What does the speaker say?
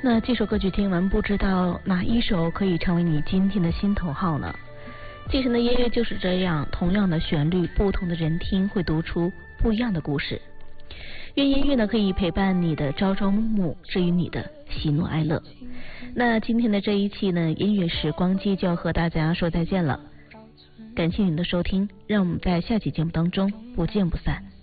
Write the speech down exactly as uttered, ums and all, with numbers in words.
那这首歌曲听完，不知道哪一首可以成为你今天的心头好呢？其实呢，音乐就是这样，同样的旋律，不同的人听会读出不一样的故事。愿音乐呢可以陪伴你的朝朝暮暮，治愈你的喜怒哀乐。那今天的这一期呢，音乐时光机就要和大家说再见了。感谢您的收听，让我们在下期节目当中不见不散。